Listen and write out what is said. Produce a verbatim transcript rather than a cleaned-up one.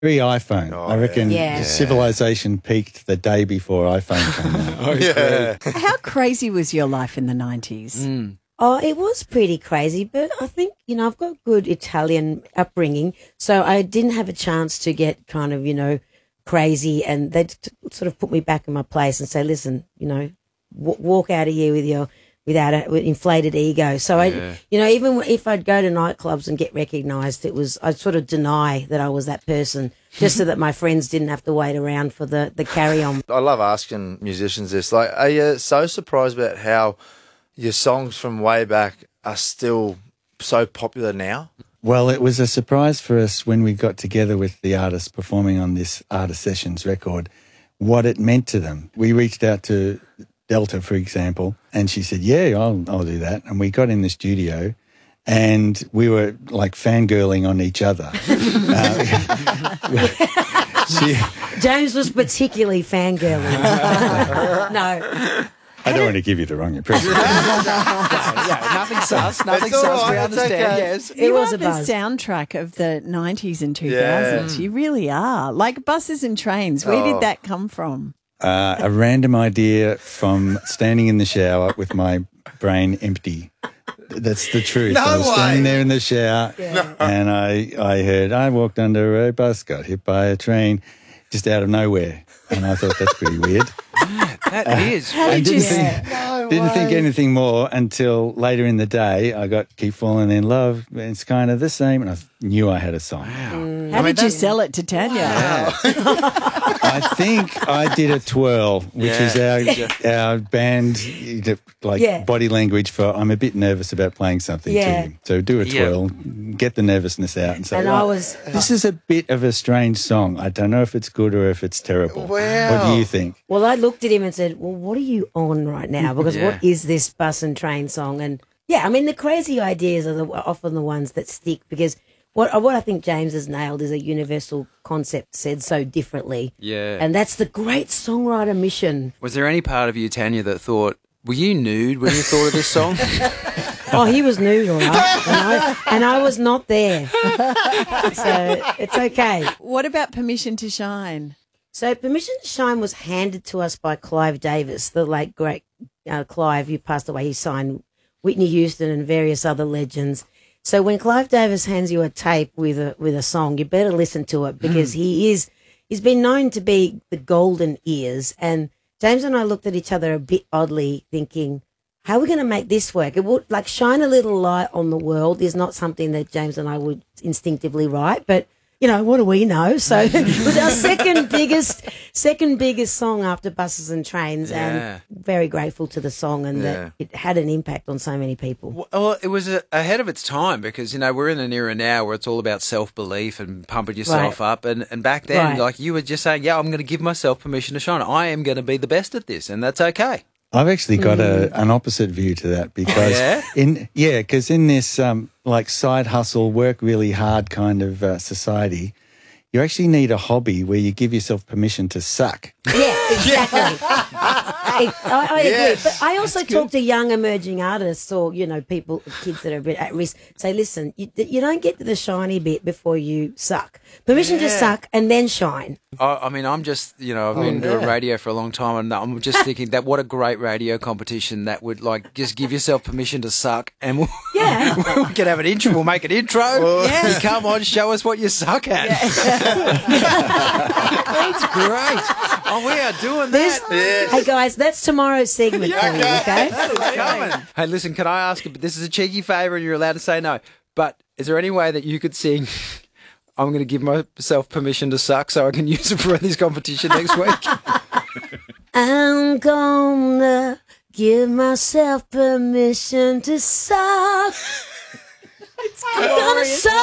Pre-iPhone. Oh, I reckon yeah. Yeah. civilization peaked the day before iPhone came out. Oh, yeah. How crazy was your life in the nineties? Mm. Oh, it was pretty crazy, but I think, you know, I've got good Italian upbringing, so I didn't have a chance to get kind of, you know, crazy, and they'd t- sort of put me back in my place and say, listen, you know, w- walk out of here with your, without a with inflated ego. So, Yeah. I, you know, even if I'd go to nightclubs and get recognised, it was, I'd sort of deny that I was that person, just so that my friends didn't have to wait around for the, the carry-on. I love asking musicians this. Like, are you so surprised about how your songs from way back are still so popular now? Well, it was a surprise for us when we got together with the artists performing on this Artist Sessions record, what it meant to them. We reached out to Delta, for example, and she said, yeah, I'll, I'll do that. And we got in the studio and we were like fangirling on each other. uh, she, James was particularly fangirling. No. I don't want to give you the wrong impression. Yeah, nothing sus, nothing It's all sus. right, We it's understand. okay. Yes. It You was are a the buzz. soundtrack of the nineties and two thousands. Yeah. You really are. Like buses and trains. Where Oh. did that come from? Uh, a random idea from standing in the shower with my brain empty. That's the truth. No I was way. standing there in the shower Yeah. and I, I heard, I walked under a bus, got hit by a train, just out of nowhere. And I thought, that's pretty weird. That is. How I did you didn't say? think, didn't think anything more until later in the day. I got Keep Falling in Love. It's kind of the same. And I knew I had a song. How I mean, did you that- sell it to Tanya? I think I did a twirl, which Yeah. is our our band like Yeah. body language for I'm a bit nervous about playing something Yeah. to you. So do a Yeah. twirl, get the nervousness out, and say, And "Right, I was- this is a bit of a strange song. I don't know if it's good or if it's terrible. Wow. What do you think?" Well, I looked at him and said, well, what are you on right now? Because Yeah. what is this bus and train song? And yeah, I mean, the crazy ideas are the, often the ones that stick, because what, what I think James has nailed is a universal concept said so differently. Yeah. And that's the great songwriter mission. Was there any part of you, Tanya, that thought, were you nude when you thought of this song? Oh, he was nude, all right. And I, and I was not there. So it's okay. What about Permission to Shine? So Permission to Shine was handed to us by Clive Davis, the late great uh, Clive, who passed away. He signed Whitney Houston and various other legends. So when Clive Davis hands you a tape with a with a song, you better listen to it, because he is he's been known to be the golden ears. And James and I looked at each other a bit oddly, thinking, how are we going to make this work? It would like shine a little light on the world is not something that James and I would instinctively write, but you know, what do we know? So it was our second biggest, second biggest song after Buses and Trains, Yeah. and very grateful to the song and Yeah. that it had an impact on so many people. Well, it was a, ahead of its time because, you know, we're in an era now where it's all about self-belief and pumping yourself Right. up. And, and back then, Right. like you were just saying, yeah, I'm going to give myself permission to shine. I am going to be the best at this, and that's okay. I've actually got a, an opposite view to that because Yeah? in yeah, because in this um, like side hustle, work really hard kind of uh, society, you actually need a hobby where you give yourself permission to suck. Yeah, exactly. I, I Yes. agree. But I also talk to young emerging artists, or, you know, people, kids that are a bit at risk, say, listen, you, you don't get to the shiny bit before you suck. Permission to Yeah. suck and then shine. I, I mean, I'm just, you know, I've been doing radio for a long time, and I'm just thinking that what a great radio competition that would, like, just give yourself permission to suck, and we'll, Yeah. we can have an intro. We'll make an intro. You come on, show us what you suck at. That's great. Oh, we are doing This, that. Hey, guys, that's tomorrow's segment for you, okay? Coming. Hey, listen, can I ask you, this is a cheeky favour and you're allowed to say no, but is there any way that you could sing, I'm going to give myself permission to suck so I can use it for this competition next week? I'm gonna give myself permission to suck. I'm gonna suck.